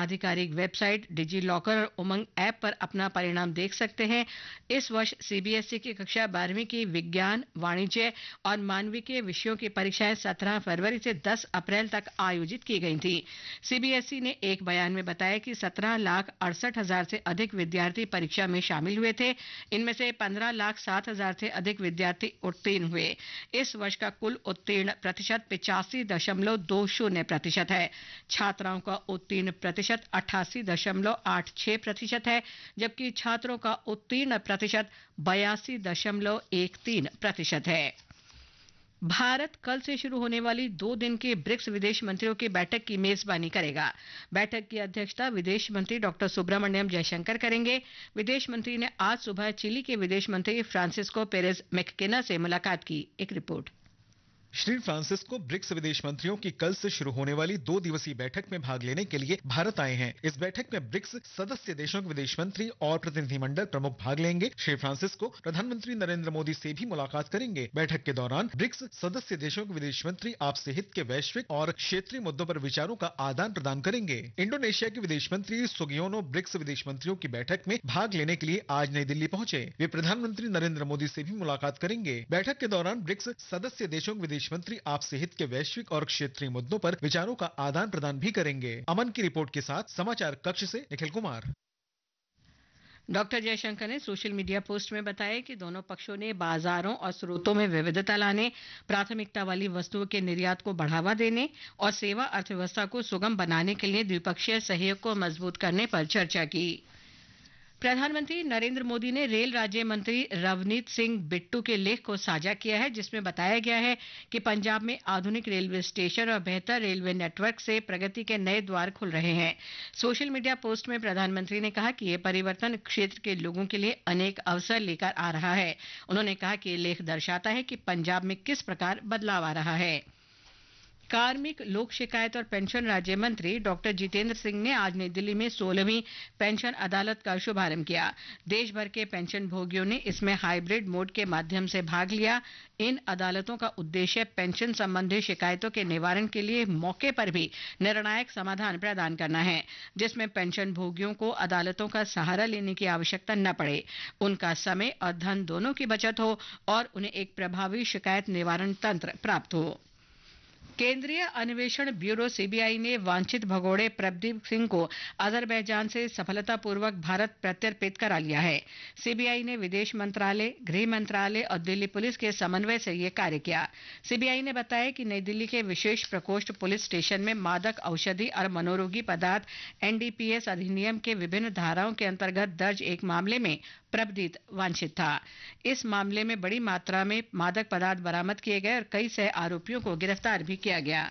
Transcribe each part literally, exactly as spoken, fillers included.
आधिकारिक website digi locker और उमंग app पर अपना परिणाम देख सकते हैं। इस वर्ष सीबीएसई की कक्षा बारहवीं की विज्ञान, वाणिज्य और मानविकी विषयों की परीक्षाएं सत्रह फरवरी से दस अप्रैल तक आयोजित की गई थी। सीबीएसई ने एक बयान में बताया कि सत्रह लाख अड़सठ हजार से अधिक विद्यार्थी परीक्षा में शामिल हुए थे। इनमें से पंद्रह लाख सात हजार से अधिक विद्यार्थी उत्तीर्ण हुए। इस वर्ष का कुल उत्तीर्ण प्रतिशत पिचासी दशमलव दो शून्य प्रतिशत है। छात्राओं का उत्तीर्ण प्रतिशत अट्ठासी दशमलव आठ छह प्रतिशत है, जबकि छात्रों का उत्तीर्ण प्रतिशत बयासी दशमलव एक तीन प्रतिशत है। भारत कल से शुरू होने वाली दो दिन की ब्रिक्स विदेश मंत्रियों की बैठक की मेजबानी करेगा। बैठक की अध्यक्षता विदेश मंत्री डॉक्टर सुब्रमण्यम जयशंकर करेंगे। विदेश मंत्री ने आज सुबह चिली के विदेश मंत्री फ्रांसिस्को पेरेज मैक्केना से मुलाकात की। एक रिपोर्ट। श्री फ्रांसिस्को ब्रिक्स विदेश मंत्रियों की कल से शुरू होने वाली दो दिवसीय बैठक में भाग लेने के लिए भारत आए हैं। इस बैठक में ब्रिक्स सदस्य देशों के विदेश मंत्री और प्रतिनिधिमंडल प्रमुख भाग लेंगे। श्री फ्रांसिस्को प्रधानमंत्री नरेंद्र मोदी से भी मुलाकात करेंगे। बैठक के दौरान ब्रिक्स सदस्य देशों के विदेश मंत्री आपसी हित के वैश्विक और क्षेत्रीय मुद्दों पर विचारों का आदान प्रदान करेंगे। इंडोनेशिया के विदेश मंत्री सुगियोनो ब्रिक्स विदेश मंत्रियों की बैठक में भाग लेने के लिए आज नई दिल्ली पहुंचे। वे प्रधानमंत्री नरेंद्र मोदी से भी मुलाकात करेंगे। बैठक के दौरान ब्रिक्स सदस्य देशों के विदेश मंत्री आपसी हित के वैश्विक और क्षेत्रीय मुद्दों पर विचारों का आदान प्रदान भी करेंगे। अमन की रिपोर्ट के साथ समाचार कक्ष से निखिल कुमार। डॉक्टर जयशंकर ने सोशल मीडिया पोस्ट में बताया कि दोनों पक्षों ने बाजारों और स्रोतों में विविधता लाने, प्राथमिकता वाली वस्तुओं के निर्यात को बढ़ावा देने और सेवा अर्थव्यवस्था को सुगम बनाने के लिए द्विपक्षीय सहयोग को मजबूत करने पर चर्चा की। प्रधानमंत्री नरेंद्र मोदी ने रेल राज्य मंत्री रवनीत सिंह बिट्टू के लेख को साझा किया है, जिसमें बताया गया है कि पंजाब में आधुनिक रेलवे स्टेशन और बेहतर रेलवे नेटवर्क से प्रगति के नए द्वार खुल रहे हैं। सोशल मीडिया पोस्ट में प्रधानमंत्री ने कहा कि यह परिवर्तन क्षेत्र के लोगों के लिए अनेक अवसर लेकर आ रहा है। उन्होंने कहा कि यह लेख दर्शाता है कि पंजाब में किस प्रकार बदलाव आ रहा है। कार्मिक, लोक शिकायत और पेंशन राज्य मंत्री डॉक्टर जितेंद्र सिंह ने आज नई दिल्ली में सोलहवीं पेंशन अदालत का शुभारंभ किया। देश भर के पेंशन भोगियों ने इसमें हाइब्रिड मोड के माध्यम से भाग लिया। इन अदालतों का उद्देश्य पेंशन संबंधी शिकायतों के निवारण के लिए मौके पर भी निर्णायक समाधान प्रदान करना है, जिसमें पेंशन भोगियों को अदालतों का सहारा लेने की आवश्यकता न पड़े, उनका समय और धन दोनों की बचत हो और उन्हें एक प्रभावी शिकायत निवारण तंत्र प्राप्त हो। केंद्रीय अन्वेषण ब्यूरो सीबीआई ने वांछित भगोड़े प्रदीप सिंह को अजरबैजान से सफलतापूर्वक भारत प्रत्यर्पित करा लिया है। सीबीआई ने विदेश मंत्रालय, गृह मंत्रालय और दिल्ली पुलिस के समन्वय से यह कार्य किया। सीबीआई ने बताया कि नई दिल्ली के विशेष प्रकोष्ठ पुलिस स्टेशन में मादक औषधि और मनोरोगी पदार्थ एनडीपीएस अधिनियम के विभिन्न धाराओं के अंतर्गत दर्ज एक मामले में प्रबदीत वांछित था। इस मामले में बड़ी मात्रा में मादक पदार्थ बरामद किए गए और कई सह आरोपियों को गिरफ्तार भी किया गया।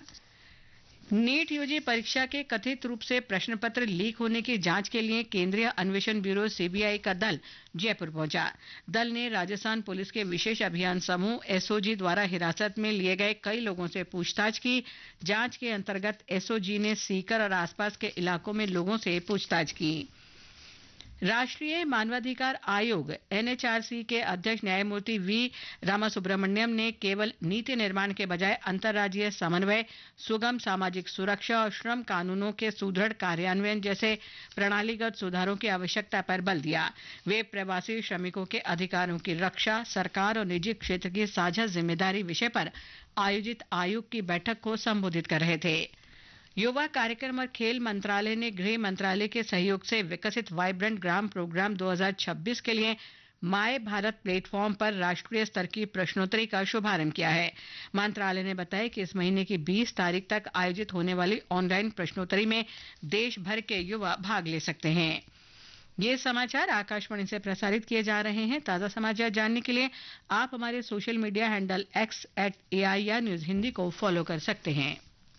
नीट यूजी परीक्षा के कथित रूप से प्रश्न पत्र लीक होने की जांच के लिए केंद्रीय अन्वेषण ब्यूरो सीबीआई का दल जयपुर पहुंचा। दल ने राजस्थान पुलिस के विशेष अभियान समूह एसओजी द्वारा हिरासत में लिए गए कई लोगों से पूछताछ की। जांच के अंतर्गत एसओजी ने सीकर और आसपास के इलाकों में लोगों से पूछताछ की। राष्ट्रीय मानवाधिकार आयोग एनएचआरसी के अध्यक्ष न्यायमूर्ति वी रामासुब्रमण्यम ने केवल नीति निर्माण के बजाय अंतर्राज्यीय समन्वय, सुगम सामाजिक सुरक्षा और श्रम कानूनों के सुदृढ़ कार्यान्वयन जैसे प्रणालीगत सुधारों की आवश्यकता पर बल दिया। वे प्रवासी श्रमिकों के अधिकारों की रक्षा, सरकार और निजी क्षेत्र की साझा जिम्मेदारी विषय पर आयोजित आयोग की बैठक को संबोधित कर रहे थे। युवा कार्यक्रम और खेल मंत्रालय ने गृह मंत्रालय के सहयोग से विकसित वाइब्रेंट ग्राम प्रोग्राम दो हज़ार छब्बीस के लिए माय भारत प्लेटफॉर्म पर राष्ट्रीय स्तर की प्रश्नोत्तरी का शुभारंभ किया है। मंत्रालय ने बताया कि इस महीने की बीस तारीख तक आयोजित होने वाली ऑनलाइन प्रश्नोत्तरी में देश भर के युवा भाग ले सकते हैं। ये समाचार आकाशवाणी से प्रसारित किए जा रहे हैं। ताजा समाचार जानने के लिए आप हमारे social media handle x eight AIR news Hindi को फॉलो कर सकते हैं।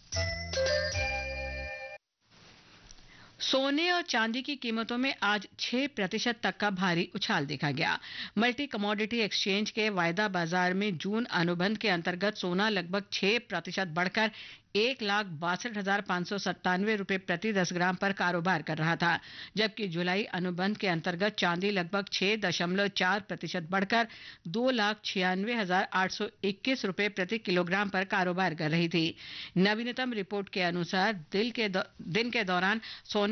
सोने और चांदी की कीमतों में आज छह प्रतिशत तक का भारी उछाल देखा गया। मल्टी कमोडिटी एक्सचेंज के वायदा बाजार में जून अनुबंध के अंतर्गत सोना लगभग छह प्रतिशत बढ़कर एक लाख बासठ हजार पाँच सौ सत्तानवे रुपये प्रति दस ग्राम पर कारोबार कर रहा था, जबकि जुलाई अनुबंध के अंतर्गत चांदी लगभग छह दशमलव चार प्रतिशत बढ़कर दो लाख छियानवे हजार आठ सौ इक्कीस रुपये प्रति किलोग्राम पर कारोबार कर रही थी। नवीनतम रिपोर्ट के अनुसार दिल के दिन के दौरान सोने